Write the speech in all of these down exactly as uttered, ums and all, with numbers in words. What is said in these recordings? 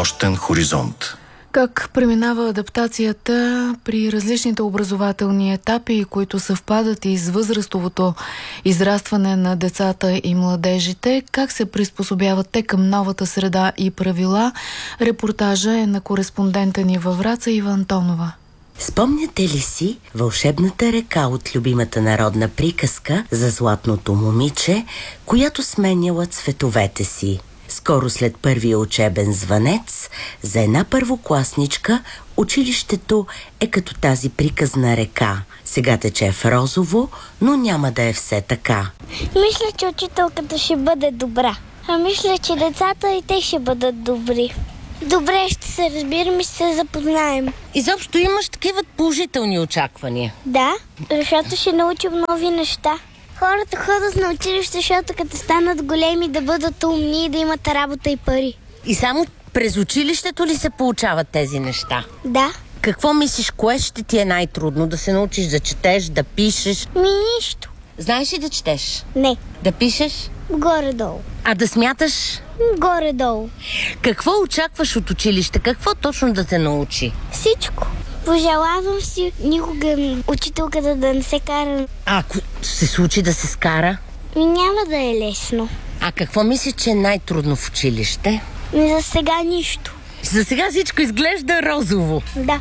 нощен хоризонт. Как преминава адаптацията при различните образователни етапи, които съвпадат и с възрастовото израстване на децата и младежите, как се приспособяват те към новата среда и правила, репортажа е на кореспондента ни във Враца Ива Антонова. Спомняте ли си вълшебната река от любимата народна приказка за златното момиче, която сменяла цветовете си? Скоро след първия учебен звънец, за една първокласничка училището е като тази приказна река. Сега тече в розово, но няма да е все така. Мисля, че учителката ще бъде добра. А мисля, че децата и те ще бъдат добри. Добре, ще се разбираме и ще се запознаем. Изобщо имаш такива положителни очаквания? Да, защото ще научим нови неща. Хората ходят на училище, защото като станат големи да бъдат умни и да имат работа и пари. И само през училището ли се получават тези неща? Да. Какво мислиш, кое ще ти е най-трудно? Да се научиш да четеш, да пишеш? Ми нищо. Знаеш ли да четеш? Не. Да пишеш? Горе-долу. А да смяташ? Горе-долу. Какво очакваш от училище? Какво точно да те научи? Всичко. Пожелавам си никога учителката да не се кара. А ако се случи да се скара? Няма да е лесно. А какво мислиш, че е най-трудно в училище? Не, за сега нищо. За сега всичко изглежда розово. Да.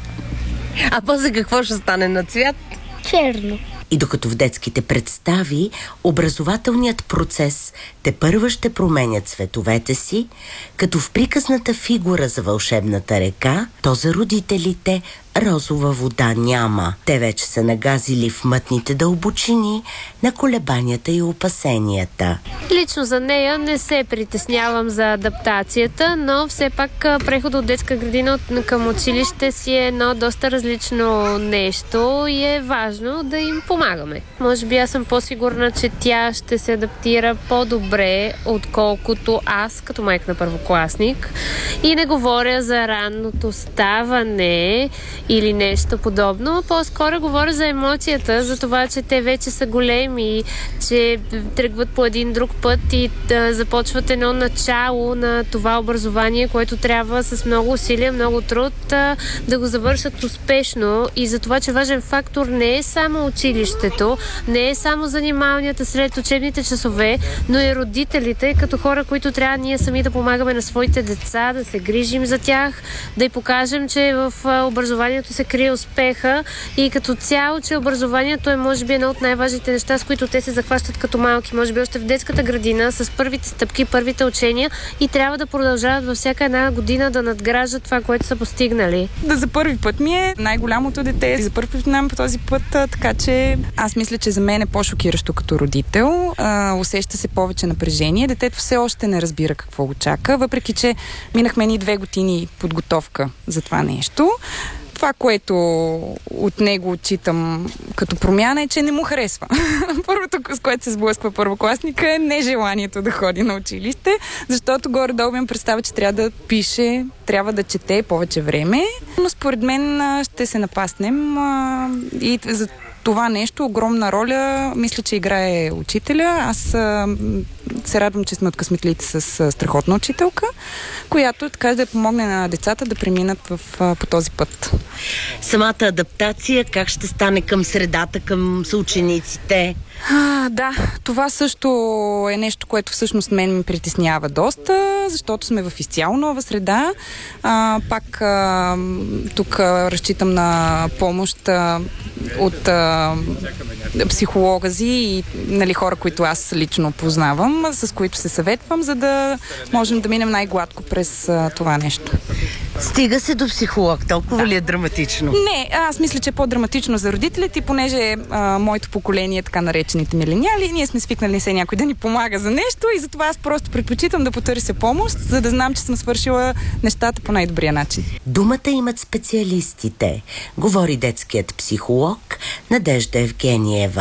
А после какво ще стане на цвят? Черно. И докато в детските представи образователният процес тепърва ще променя цветовете си, като в приказната фигура за вълшебната река, то за родителите розова вода няма. Те вече са нагазили в мътните дълбочини на колебанията и опасенията. Лично за нея не се притеснявам за адаптацията, но все пак преходът от детска градина към училище си е едно доста различно нещо и е важно да им помагаме. Може би аз съм по-сигурна, че тя ще се адаптира по-добре, отколкото аз като майка на първокласник. И не говоря за ранното ставане или нещо подобно. По-скоро говоря за емоцията, за това, че те вече са големи, че тръгват по един друг път и да започват едно начало на това образование, което трябва с много усилия, много труд да го завършат успешно. И за това, че важен фактор не е само училището, не е само заниманията след учебните часове, но и родителите, като хора, които трябва ние сами да помагаме на своите деца, да се грижим за тях, да й покажем, че в образованието се крие успеха и като цяло, че образованието е може би едно от най-важните неща, с които те се захващат като малки, може би още в детската градина, с първите стъпки, първите учения и трябва да продължават във всяка една година да надграждат това, което са постигнали. Да, за първи път ми е най-голямото дете. За първи път минавам по този път, така че аз мисля, че за мен е по-шокиращо като родител. А, усеща се повече напрежение. Детето все още не разбира какво го чака, въпреки че минахме ни две години подготовка за това нещо. Това, което от него отчитам като промяна е, че не му харесва. Първото, с което се сблъсква първокласника е нежеланието да ходи на училище, защото горе-долу ми представя, че трябва да пише, трябва да чете повече време, но според мен ще се напаснем и за това нещо огромна роля мисля, че играе учителя. Аз а, се радвам, че сме от късметлите с а, страхотна учителка, която така да помогне на децата да преминат в, а, по този път. Самата адаптация как ще стане към средата, към съучениците? А, да, това също е нещо, което всъщност мен ми притеснява доста, защото сме в изцяло нова среда. А, пак а, тук а, разчитам на помощ а, от а, психолози и нали, хора, които аз лично познавам, с които се съветвам, за да можем да минем най-гладко през а, това нещо. Стига се до психолог, толкова да. Ли е драматично? Не, аз мисля, че е по-драматично за родителите, понеже а, моето поколение, така наречените милениали, ние сме свикнали се някой да ни помага за нещо и затова аз просто предпочитам да потърся помощ, за да знам, че съм свършила нещата по най-добрия начин. Думата имат специалистите, говори детският психолог Надежда Евгениева.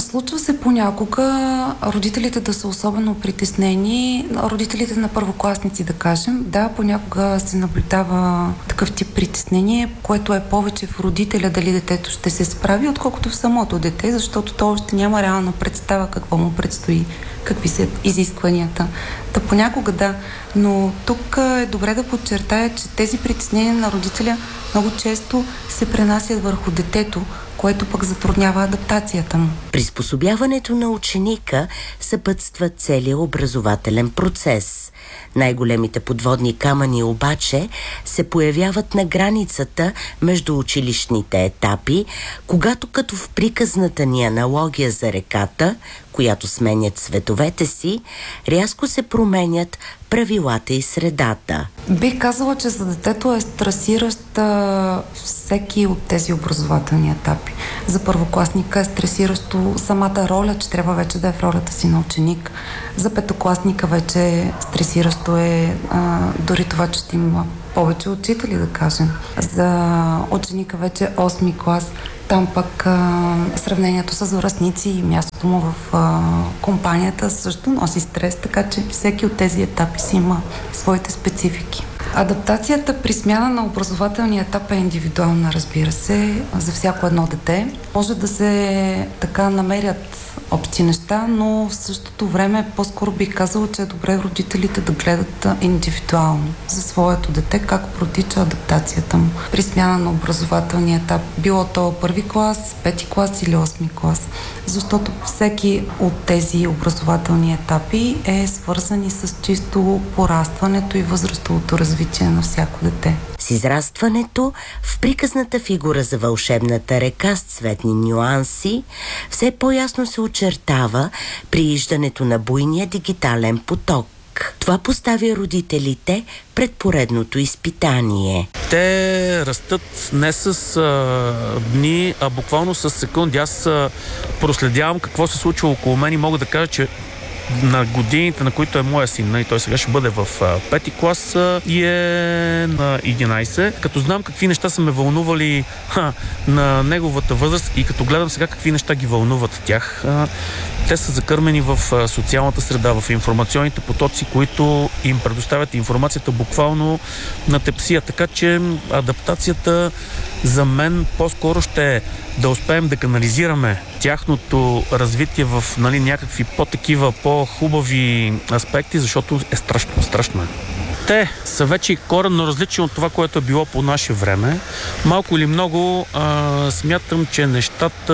Случва се понякога родителите да са особено притеснени, родителите на първокласници да кажем. Да, понякога се наблюдава такъв тип притеснение, което е повече в родителя дали детето ще се справи, отколкото в самото дете, защото то още няма реална представа какво му предстои, какви са изискванията. Та понякога да, но тук е добре да подчертая, че тези притеснения на родителя много често се пренасят върху детето, което пък затруднява адаптацията му. Приспособяването на ученика съпътства целия образователен процес. Най-големите подводни камъни обаче се появяват на границата между училищните етапи, когато като в приказната ни аналогия за реката, която сменят цветовете си, рязко се променят правилата и средата. Бих казала, че за детето е стресиращ а, всеки от тези образователни етапи. За първокласника е стресиращо самата роля, че трябва вече да е в ролята си на ученик. За петокласника вече стресиращо е а, дори това, че ще има повече учители, да кажем. За ученика вече осми клас, там пък а, сравнението с връстници и мястото му в а, компанията също носи стрес, така че всеки от тези етапи си има своите специфики. Адаптацията при смяна на образователния етап е индивидуална, разбира се, за всяко едно дете. Може да се така намерят общи неща, но в същото време по-скоро бих казала, че е добре родителите да гледат индивидуално за своето дете, как протича адаптацията му при смяна на образователния етап. Било то първи клас, пети клас или осми клас. Защото всеки от тези образователни етапи е свързани с чисто порастването и възрастовото развитие на всяко дете. С израстването в приказната фигура за вълшебната река с цветни нюанси все по-ясно се очертава прииждането на буйния дигитален поток. Това поставя родителите пред поредното изпитание. Те растат не с а, дни, а буквално с секунди. Аз а, проследявам какво се случва около мен и мога да кажа, че на годините, на които е моя син, и той сега ще бъде в пети клас и е на единайсет. Като знам какви неща са ме вълнували ха, на неговата възраст и като гледам сега какви неща ги вълнуват тях, те са закърмени в социалната среда, в информационните потоци, които им предоставят информацията буквално на тепсия. Така че адаптацията за мен по-скоро ще е да успеем да канализираме тяхното развитие в, нали, някакви по-такива, по-хубави аспекти, защото е страшно, страшно е. Те са вече коренно различни от това, което е било по наше време. Малко или много а, смятам, че нещата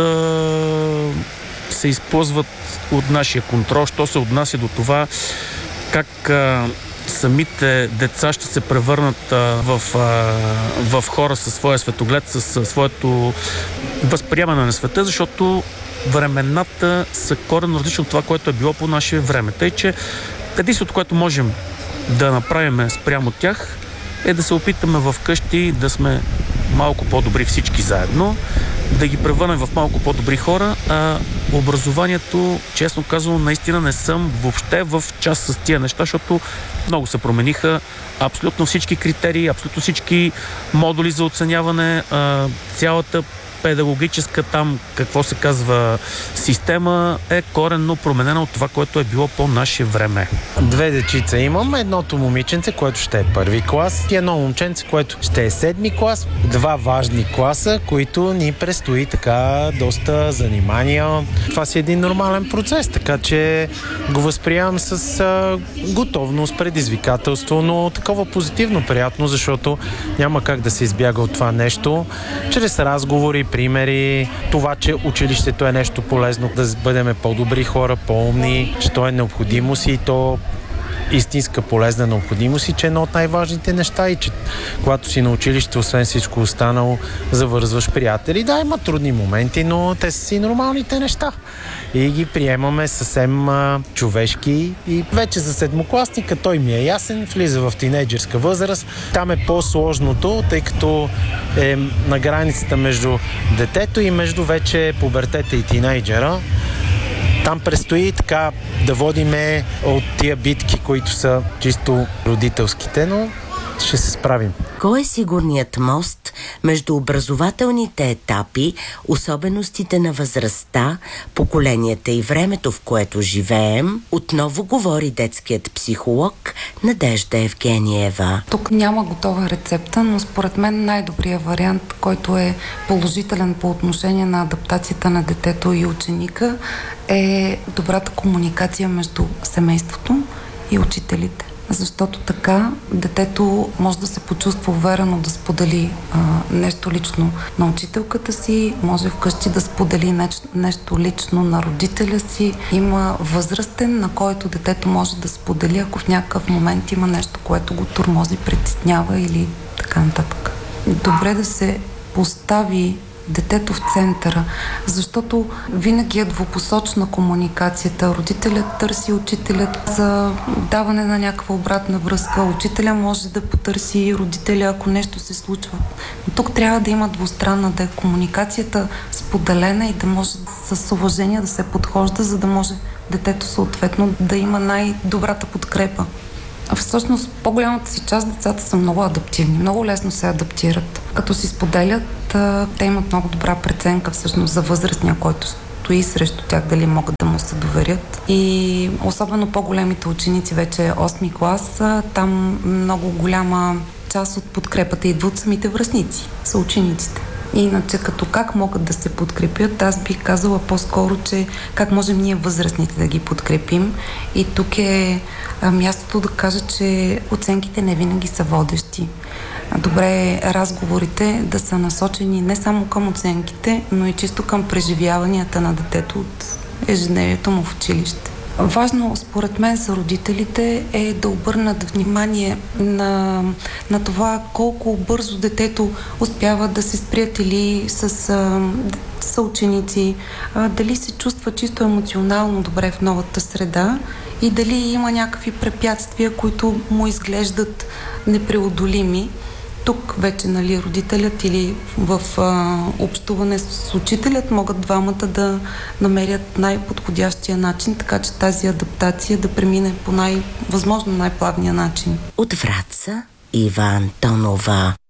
се използват от нашия контрол, що се отнася до това как а, самите деца ще се превърнат а, в, а, в хора със своя светоглед, с своето възприемане на света, защото времената са коренно различни от това, което е било по наше време. Тъй, че единството, което можем да направим спрямо тях, е да се опитаме в къщи да сме малко по-добри всички заедно, да ги превърнем в малко по-добри хора, а образованието, честно казано, наистина не съм въобще в част с тия неща, защото много се промениха абсолютно всички критерии, абсолютно всички модули за оценяване, цялата педагогическа там, какво се казва, система е коренно променена от това, което е било по наше време. Две дечица имам. Едното момиченце, което ще е първи клас, и едно момченце, което ще е седми клас. Два важни класа, които ни предстои така доста занимания. Това си е един нормален процес, така че го възприемам с а, готовност, предизвикателство, но такова позитивно, приятно, защото няма как да се избяга от това нещо. Чрез разговори, примери, това, че училището е нещо полезно, да бъдем по-добри хора, по-умни, че то е необходимост и то истинска полезна необходимост и че е едно от най-важните неща и че когато си на училище, освен всичко останало, завързваш приятели. Да, има трудни моменти, но те са си нормалните неща и ги приемаме съвсем а, човешки. И вече за седмокласника той ми е ясен, влиза в тинейджърска възраст. Там е по-сложното, тъй като е на границата между детето и между вече пубертета и тинейджера. Там предстои така да водиме от тия битки, които са чисто родителските, но ще се справим. Кой е сигурният мост между образователните етапи, особеностите на възрастта, поколенията и времето, в което живеем? Отново говори детският психолог Надежда Евгениева. Тук няма готова рецепта, но според мен най-добрият вариант, който е положителен по отношение на адаптацията на детето и ученика, е добрата комуникация между семейството и учителите. Защото така детето може да се почувства уверено да сподели а, нещо лично на учителката си, може вкъщи да сподели нещо, нещо лично на родителя си. Има възрастен, на който детето може да сподели, ако в някакъв момент има нещо, което го тормози, притеснява или така нататък. Добре да се постави детето в центъра, защото винаги е двупосочна комуникацията. Родителят търси учителят за даване на някаква обратна връзка. Учителя може да потърси родителя, ако нещо се случва. Но тук трябва да има двустранна, да е комуникацията споделена и да може с уважение да се подхожда, за да може детето съответно да има най-добрата подкрепа. А всъщност по-голямата си част децата са много адаптивни, много лесно се адаптират. Като си споделят, те имат много добра преценка всъщност за възрастния, който стои срещу тях, дали могат да му се доверят. И особено по-големите ученици, вече осми клас, там много голяма част от подкрепата идва от самите връстници, са учениците. Иначе като как могат да се подкрепят, аз бих казала по-скоро, че как можем ние възрастните да ги подкрепим. И тук е мястото да кажа, че оценките не винаги са водещи. Добре е разговорите да са насочени не само към оценките, но и чисто към преживяванията на детето от ежедневието му в училище. Важно, според мен, за родителите е да обърнат внимание на, на това колко бързо детето успява да се сприятели с а, съученици, а, дали се чувства чисто емоционално добре в новата среда и дали има някакви препятствия, които му изглеждат непреодолими. Тук вече, нали, родителят или в а, общуване с учителят могат двамата да намерят най-подходящия начин, така че тази адаптация да премине по най-възможно най-плавния начин. От Враца Ива Антонова.